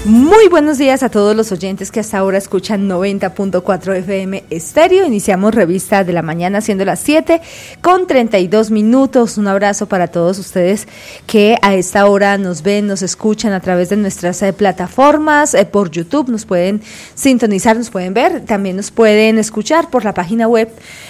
Muy buenos días a todos los oyentes que hasta ahora escuchan 90.4 FM Estéreo. Iniciamos Revista de la Mañana siendo las 7:32. Un abrazo para todos ustedes que a esta hora nos ven, nos escuchan a través de nuestras plataformas, por YouTube, nos pueden sintonizar, nos pueden ver, también nos pueden escuchar por la página web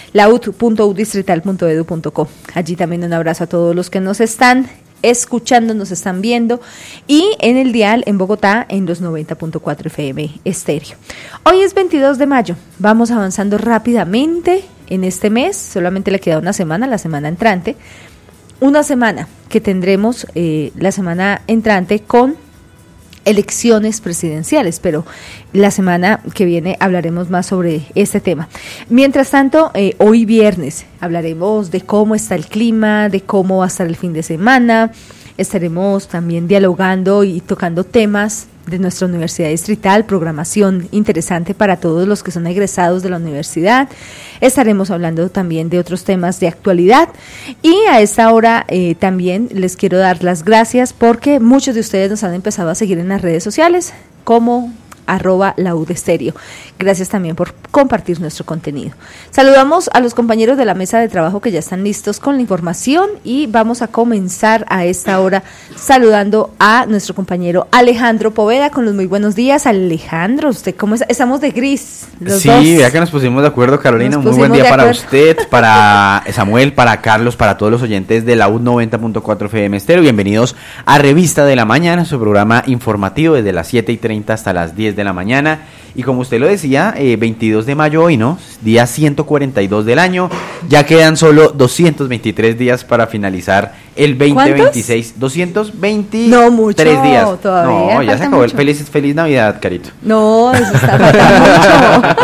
laut.udistrital.edu.co. Allí también un abrazo a todos los que nos están escuchando, nos están viendo, y en el dial en Bogotá en los 90.4 FM Estéreo. Hoy es 22 de mayo, vamos avanzando rápidamente en este mes, solamente le queda una semana, la semana entrante, una semana que tendremos la semana entrante con elecciones presidenciales, pero la semana que viene hablaremos más sobre este tema. Mientras tanto, hoy viernes hablaremos de cómo está el clima, de cómo va a estar el fin de semana. Estaremos también dialogando y tocando temas de nuestra Universidad Distrital, programación interesante para todos los que son egresados de la universidad. Estaremos hablando también de otros temas de actualidad, y a esta hora también les quiero dar las gracias porque muchos de ustedes nos han empezado a seguir en las redes sociales como @laudesterio. Gracias también por compartir nuestro contenido. Saludamos a los compañeros de la mesa de trabajo que ya están listos con la información, y vamos a comenzar a esta hora saludando a nuestro compañero Alejandro Poveda con los muy buenos días. Alejandro, ¿usted cómo está? Estamos de gris los dos. Sí, vea que nos pusimos de acuerdo, Carolina. Muy buen día para usted, para Samuel, para Carlos, para todos los oyentes de la U 90.4 FM Estéreo. Bienvenidos a Revista de la Mañana, su programa informativo desde las 7:30 hasta las 10 de la mañana. Y como usted lo decía, 22 de mayo hoy, ¿no? Día 142 del año. Ya quedan solo 223 días para finalizar el 2026. ¿Cuántos? 223 no, mucho, días. Todavía no, ya se acabó. Feliz Navidad, Carito. No, eso está falta mucho.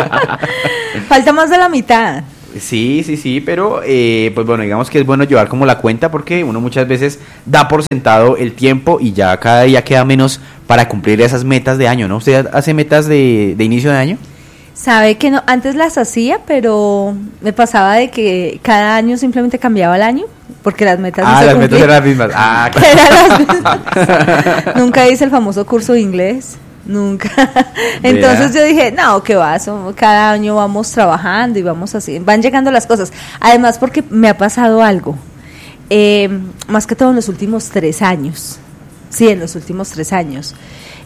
Falta más de la mitad. Sí, pero pues bueno, digamos que es bueno llevar como la cuenta, porque uno muchas veces da por sentado el tiempo y ya cada día queda menos para cumplir esas metas de año, ¿no? ¿Usted hace metas de inicio de año? Sabe que no, antes las hacía, pero me pasaba de que cada año simplemente cambiaba el año, porque las metas no se las cumplían. Metas eran las mismas. Claro. Eran las mismas. Nunca hice el famoso curso de inglés. Nunca. Entonces yo dije, no, ¿qué va? Cada año vamos trabajando y vamos así, van llegando las cosas. Además, porque me ha pasado algo, más que todo en los últimos 3 años. Sí, en los últimos 3 años.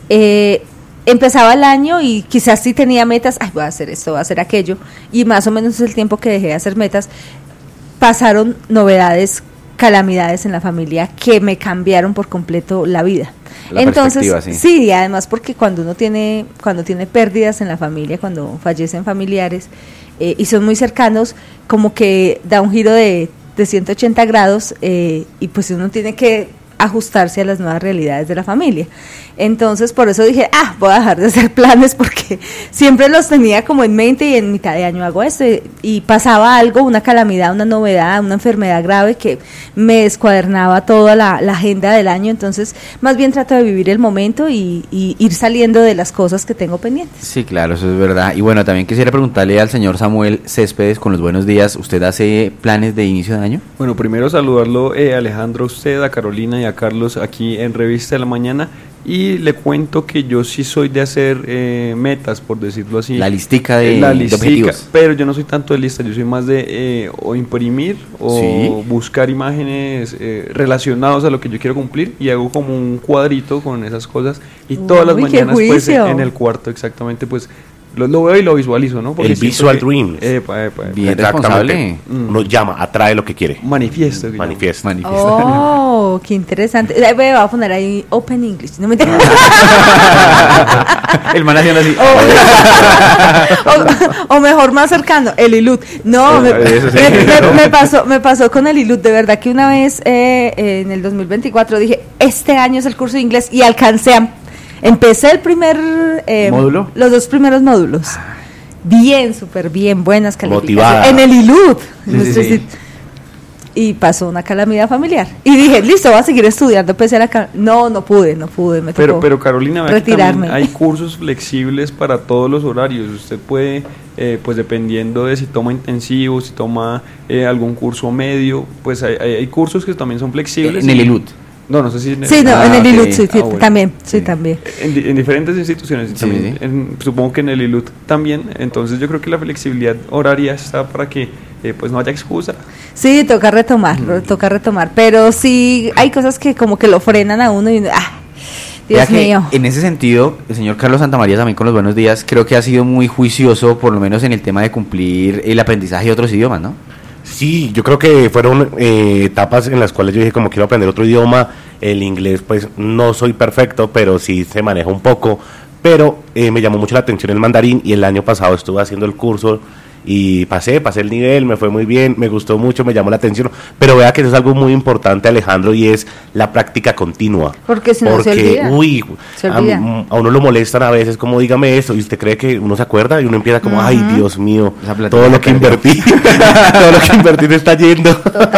Empezaba el año y quizás sí tenía metas, voy a hacer esto, voy a hacer aquello, y más o menos es el tiempo que dejé de hacer metas. Pasaron novedades, calamidades en la familia que me cambiaron por completo la vida. Entonces, sí, además porque cuando uno tiene pérdidas en la familia, cuando fallecen familiares y son muy cercanos, como que da un giro de 180 grados y pues uno tiene que ajustarse a las nuevas realidades de la familia. Entonces, por eso dije, voy a dejar de hacer planes, porque siempre los tenía como en mente, y en mitad de año hago esto, y pasaba algo, una calamidad, una novedad, una enfermedad grave que me descuadernaba toda la agenda del año. Entonces, más bien trato de vivir el momento y ir saliendo de las cosas que tengo pendientes. Sí, claro, eso es verdad. Y bueno, también quisiera preguntarle al señor Samuel Céspedes, con los buenos días, ¿usted hace planes de inicio de año? Bueno, primero saludarlo, Alejandro, a usted, a Carolina y a Carlos aquí en Revista de la Mañana. Y le cuento que yo sí soy de hacer metas, por decirlo así. La listica de objetivos. Pero yo no soy tanto de lista, yo soy más de o imprimir o buscar imágenes relacionadas a lo que yo quiero cumplir, y hago como un cuadrito con esas cosas, y todas las mañanas pues en el cuarto exactamente pues lo veo y lo visualizo, ¿no? Porque el visual dreams. Bien, exactamente. Uno llama, atrae lo que quiere. Manifiesto. Oh, qué interesante. Voy a poner ahí Open English. No me entiendes. El man haciendo así. O mejor, más cercano, el ILUT. No, me pasó con el ILUT. De verdad que una vez en el 2024 dije, este año es el curso de inglés, y empecé el primer módulo, los 2 primeros módulos. Bien, súper bien, buenas calificaciones. Motivada. En el ILUT. Sí. Y pasó una calamidad familiar. Y dije, listo, voy a seguir estudiando pese a la No pude, me tocó pero Carolina, retirarme. Hay cursos flexibles para todos los horarios. Usted puede, pues dependiendo de si toma intensivo, si toma algún curso medio, pues hay cursos que también son flexibles. En el ILUT. No sé si... en el ILUT, sí, bueno. También, sí, también. En diferentes instituciones, también, supongo que en el ILUT también, entonces yo creo que la flexibilidad horaria está para que pues no haya excusa. Sí, toca retomar, pero sí hay cosas que como que lo frenan a uno y... Dios mío. En ese sentido, el señor Carlos Santamaría también con los buenos días, creo que ha sido muy juicioso, por lo menos en el tema de cumplir el aprendizaje de otros idiomas, ¿no? Sí, yo creo que fueron etapas en las cuales yo dije como quiero aprender otro idioma. El inglés pues no soy perfecto, pero sí se maneja un poco, pero me llamó mucho la atención el mandarín y el año pasado estuve haciendo el curso y pasé el nivel, me fue muy bien, me gustó mucho, me llamó la atención, pero vea que eso es algo muy importante, Alejandro, y es la práctica continua. Porque si no se olvida. A uno lo molestan a veces, como dígame esto, y usted cree que uno se acuerda y uno empieza como, ay, Dios mío, todo lo que invertí, todo lo que invertí me está yendo.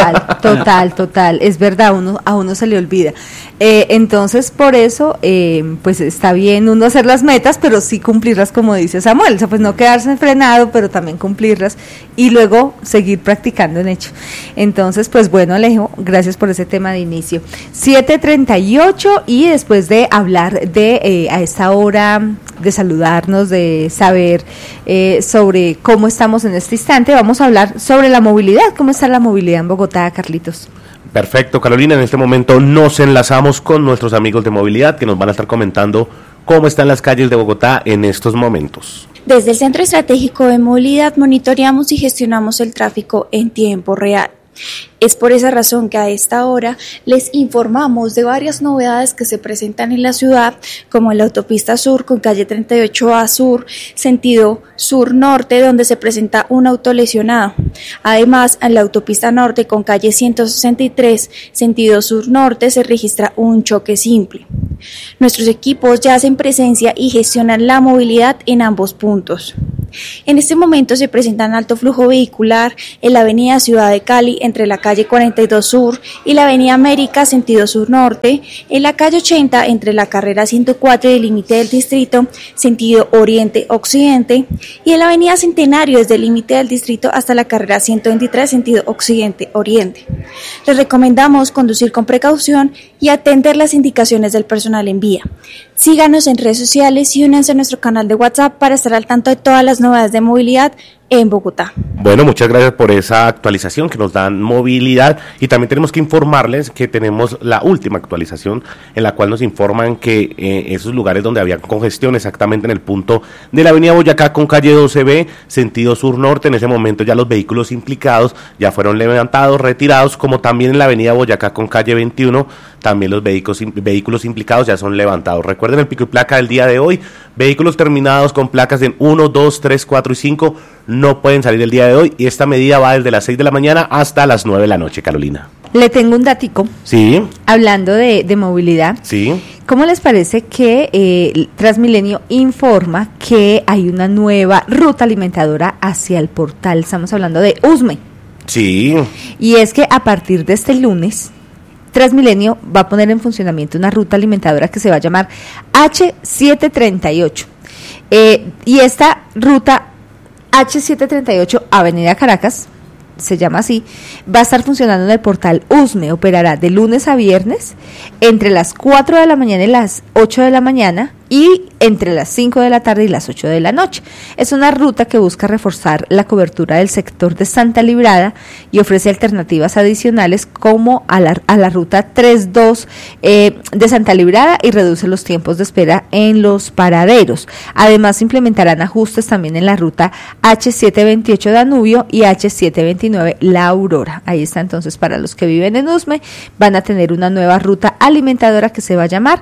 Total, es verdad, a uno se le olvida. Entonces, por eso, pues está bien uno hacer las metas, pero sí cumplirlas, como dice Samuel, o sea, pues no quedarse frenado, pero también cumplirlas y luego seguir practicando en hecho. Entonces, pues bueno, Alejo, gracias por ese tema de inicio. 7:38 y después de hablar de a esta hora, de saludarnos, de saber sobre cómo estamos en este instante, vamos a hablar sobre la movilidad. ¿Cómo está la movilidad en Bogotá, Carlitos? Perfecto, Carolina, en este momento nos enlazamos con nuestros amigos de movilidad que nos van a estar comentando cómo están las calles de Bogotá en estos momentos. Desde el Centro Estratégico de Movilidad monitoreamos y gestionamos el tráfico en tiempo real. Es por esa razón que a esta hora les informamos de varias novedades que se presentan en la ciudad, como en la autopista sur con calle 38A Sur, sentido sur-norte, donde se presenta un auto lesionado. Además, en la autopista norte con calle 163, sentido sur-norte, se registra un choque simple. Nuestros equipos ya hacen presencia y gestionan la movilidad en ambos puntos. En este momento se presentan alto flujo vehicular en la avenida Ciudad de Cali entre la calle 42 Sur y la avenida América sentido sur-norte, en la calle 80 entre la carrera 104 y el límite del distrito sentido oriente-occidente y en la avenida Centenario desde el límite del distrito hasta la carrera 123 sentido occidente-oriente. Les recomendamos conducir con precaución y atender las indicaciones del personal en vía. Síganos en redes sociales y únanse a nuestro canal de WhatsApp para estar al tanto de todas las novedades de movilidad en Bogotá. Bueno, muchas gracias por esa actualización que nos dan movilidad y también tenemos que informarles que tenemos la última actualización en la cual nos informan que esos lugares donde había congestión exactamente en el punto de la avenida Boyacá con calle 12B, sentido sur-norte, en ese momento ya los vehículos implicados ya fueron levantados, retirados, como también en la avenida Boyacá con calle 21, también los vehículos implicados ya son levantados. Recuerden el pico y placa del día de hoy, vehículos terminados con placas en 1, 2, 3, 4 y 5 no pueden salir el día de hoy y esta medida va desde las 6 de la mañana hasta las 9 de la noche, Carolina. Le tengo un datico. Sí. Hablando de movilidad. Sí. ¿Cómo les parece que Transmilenio informa que hay una nueva ruta alimentadora hacia el portal? Estamos hablando de Usme. Sí. Y es que a partir de este lunes, Transmilenio va a poner en funcionamiento una ruta alimentadora que se va a llamar H738. Y esta ruta H738 Avenida Caracas, se llama así, va a estar funcionando en el portal Usme, operará de lunes a viernes entre las 4 de la mañana y las 8 de la mañana y entre las 5 de la tarde y las 8 de la noche. Es una ruta que busca reforzar la cobertura del sector de Santa Librada y ofrece alternativas adicionales como a la ruta 32 de Santa Librada y reduce los tiempos de espera en los paraderos. Además, implementarán ajustes también en la ruta H728 Danubio y H729 La Aurora. Ahí está, entonces, para los que viven en Usme, van a tener una nueva ruta alimentadora que se va a llamar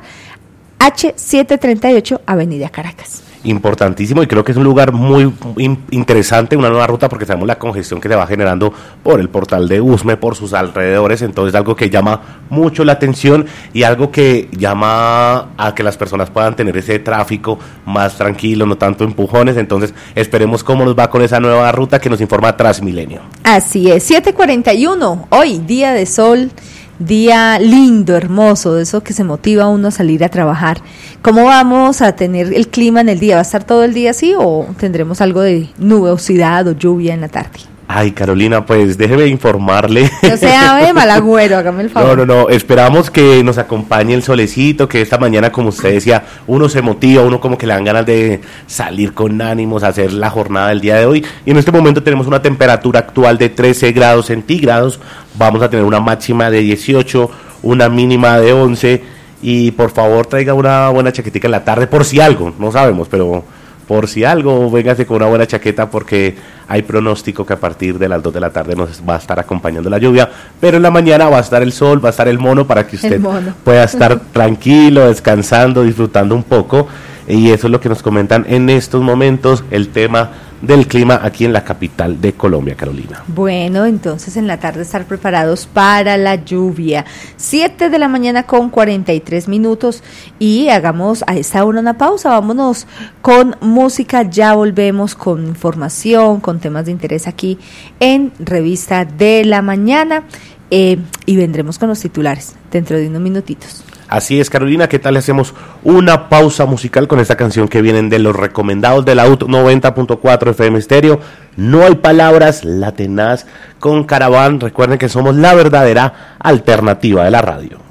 H738 Avenida Caracas. Importantísimo, y creo que es un lugar muy interesante, una nueva ruta, porque sabemos la congestión que se va generando por el portal de Usme, por sus alrededores. Entonces algo que llama mucho la atención y algo que llama a que las personas puedan tener ese tráfico más tranquilo, no tanto empujones. Entonces esperemos cómo nos va con esa nueva ruta que nos informa Transmilenio. Así es, 7:41, hoy día de sol, día lindo, hermoso, de eso que se motiva a uno a salir a trabajar. ¿Cómo vamos a tener el clima en el día? ¿Va a estar todo el día así o tendremos algo de nubosidad o lluvia en la tarde? Ay, Carolina, pues déjeme informarle. No sea mal agüero, hágame el favor. No, esperamos que nos acompañe el solecito, que esta mañana, como usted decía, uno se motiva, uno como que le dan ganas de salir con ánimos, hacer la jornada del día de hoy. Y en este momento tenemos una temperatura actual de 13 grados centígrados, vamos a tener una máxima de 18, una mínima de 11, y por favor traiga una buena chaquetica en la tarde, por si algo, no sabemos, pero por si algo, véngase con una buena chaqueta porque hay pronóstico que a partir de las 2 de la tarde nos va a estar acompañando la lluvia, pero en la mañana va a estar el sol, va a estar el mono para que usted pueda estar tranquilo, descansando, disfrutando un poco, y eso es lo que nos comentan en estos momentos, el tema del clima aquí en la capital de Colombia, Carolina. Bueno, entonces en la tarde estar preparados para la lluvia. 7 de la mañana con 43 minutos y hagamos a esta hora una pausa, vámonos con música, ya volvemos con información, con temas de interés aquí en Revista de la Mañana, y vendremos con los titulares dentro de unos minutitos. Así es, Carolina, ¿qué tal le hacemos una pausa musical con esta canción que vienen de los recomendados de la UT 90.4 FM Estéreo? No hay palabras, La Tenaz con Caraván. Recuerden que somos la verdadera alternativa de la radio.